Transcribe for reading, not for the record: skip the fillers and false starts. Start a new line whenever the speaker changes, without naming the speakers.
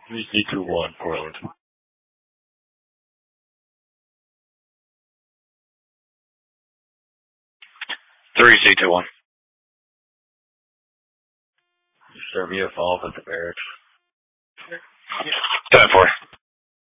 3C21, Portland.
3C21.
Serbia, follow up at the barracks.
10-4.